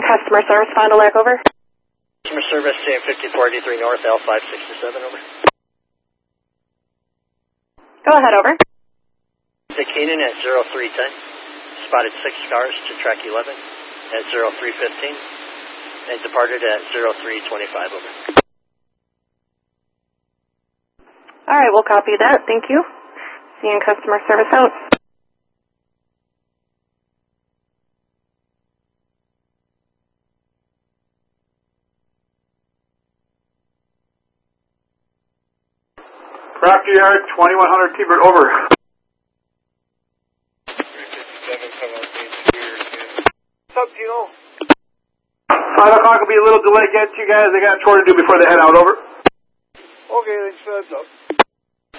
CN customer service, Fond du Lac, over. Customer service, CN 5483 North, L567, over. Go ahead, over. The Keenan at 0310, spotted 6 cars to track 11 at 0315, and departed at 0325, over. All right, we'll copy that. Thank you. CN customer service out. Proctor Yard, 2100 T-Bird, over. 357, what's up, Gino? 5 o'clock will be a little delay getting to you guys. They got a tour to do before they head out, over. Okay, thanks for the heads up.